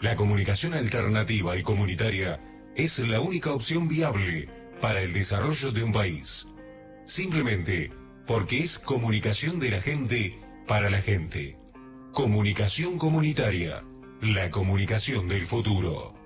La comunicación alternativa y comunitaria es la única opción viable para el desarrollo de un país. Simplemente porque es comunicación de la gente para la gente. Comunicación comunitaria, la comunicación del futuro.